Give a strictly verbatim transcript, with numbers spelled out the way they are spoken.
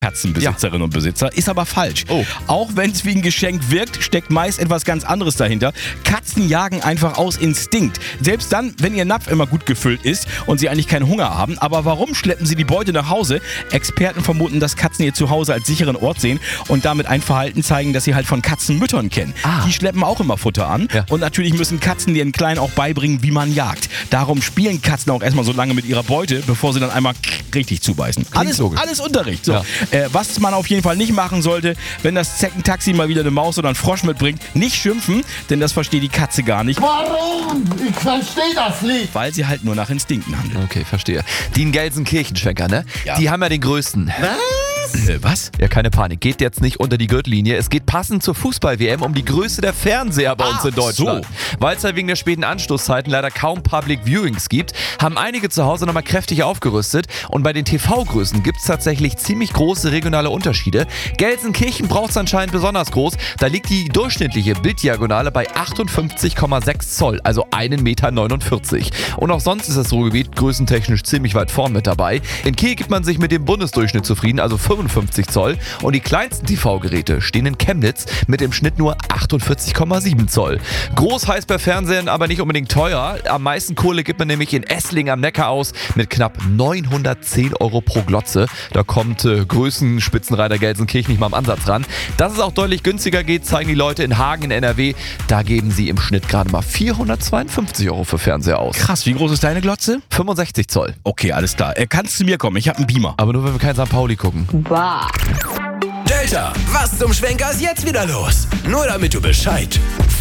Katzenbesitzerinnen und Besitzer. Ist aber falsch. Oh. Auch wenn es wie ein Geschenk wirkt, steckt meist etwas ganz anderes dahinter. Katzen jagen einfach aus Instinkt. Selbst dann, wenn ihr Napf immer gut gefüllt ist und sie eigentlich keinen Hunger haben. Aber warum schleppen sie die Beute nach Hause? Experten vermuten, dass Katzen ihr Zuhause als sicheren Ort sehen und damit ein Verhalten zeigen, das sie halt von Katzenmüttern kennen. Ah. Die schleppen auch immer Futter an. Ja. Und natürlich müssen Katzen ihren Kleinen auch beibringen, wie man jagt. Darum spielen Katzen auch erstmal so lange mit ihrer Beute, bevor sie dann einmal richtig zubeißen. Alles, logisch. alles Unterricht. So. Ja. Äh, was man auf jeden Fall nicht machen sollte, wenn das Zeckentaxi mal wieder eine Maus oder einen Frosch mitbringt, nicht schimpfen, denn das versteht die Katze gar nicht, Warum? Ich verstehe das nicht. weil sie halt nur nach Instinkten handelt. Okay, verstehe. Die in Gelsenkirchen-Schwenker, ne? Ja. Die haben ja den größten. Äh, was? Ja, keine Panik. Geht jetzt nicht unter die Gürtellinie. Es geht passend zur Fußball-W M um die Größe der Fernseher bei Ah, uns in Deutschland. so. Weil es ja wegen der späten Anstoßzeiten leider kaum Public Viewings gibt, haben einige zu Hause nochmal kräftig aufgerüstet. Und bei den T V-Größen gibt es tatsächlich ziemlich große regionale Unterschiede. Gelsenkirchen braucht es anscheinend besonders groß. Da liegt die durchschnittliche Bilddiagonale bei achtundfünfzig Komma sechs Zoll, also einen Meter neunundvierzig. Und auch sonst ist das Ruhrgebiet größentechnisch ziemlich weit vorn mit dabei. In Kiel gibt man sich mit dem Bundesdurchschnitt zufrieden, also fünfundfünfzig Zoll. Und die kleinsten T V-Geräte stehen in Chemnitz mit im Schnitt nur achtundvierzig Komma sieben Zoll. Groß heißt bei Fernsehen aber nicht unbedingt teuer. Am meisten Kohle gibt man nämlich in Esslingen am Neckar aus mit knapp neunhundertzehn Euro pro Glotze. Da kommt äh, Größenspitzenreiter Gelsenkirchen nicht mal am Ansatz ran. Dass es auch deutlich günstiger geht, zeigen die Leute in Hagen in N R W. Da geben sie im Schnitt gerade mal vierhundertzweiundfünfzig Euro für Fernseher aus. Krass, wie groß ist deine Glotze? fünfundsechzig Zoll. Okay, alles klar. Äh, kannst zu mir kommen, ich habe einen Beamer. Aber nur, wenn wir kein Sankt Pauli gucken. Delta, was zum Schwenker ist jetzt wieder los? Nur damit du Bescheid